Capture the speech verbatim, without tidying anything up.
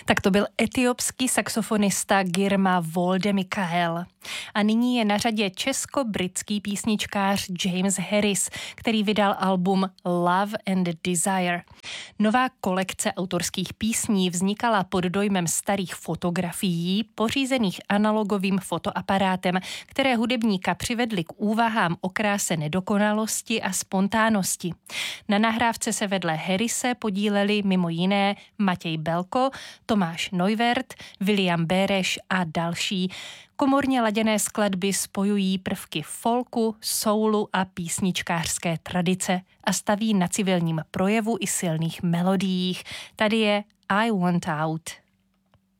Tak to byl etiopský saxofonista Girma Wolde-Michael. A nyní je na řadě česko-britský písničkář James Harris, který vydal album Love and Desire. Nová kolekce autorských písní vznikala pod dojmem starých fotografií, pořízených analogovým fotoaparátem, které hudebníka přivedly k úvahám o kráse nedokonalosti a spontánnosti. Na nahrávce se vedle Harrise podíleli mimo jiné Matěj Belko, Tomáš Neuwirth, William Béreš a další. Komorně laděné skladby spojují prvky folku, soulu a písničkářské tradice a staví na civilním projevu i silných melodiích. Tady je I Want Out.